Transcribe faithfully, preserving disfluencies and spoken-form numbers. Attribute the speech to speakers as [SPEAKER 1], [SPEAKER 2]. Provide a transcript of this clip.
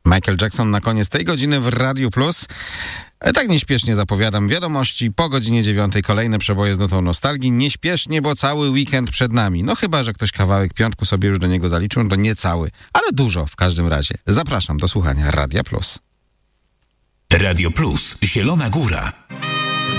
[SPEAKER 1] Michael Jackson na koniec tej godziny w Radiu Plus. Tak nieśpiesznie zapowiadam wiadomości. Po godzinie dziewiątej kolejne przeboje z nutą nostalgii. Nieśpiesznie, bo cały weekend przed nami. No chyba, że ktoś kawałek piątku sobie już do niego zaliczył, to nie cały, ale dużo w każdym razie. Zapraszam do słuchania Radia Plus.
[SPEAKER 2] Radio Plus, Zielona Góra.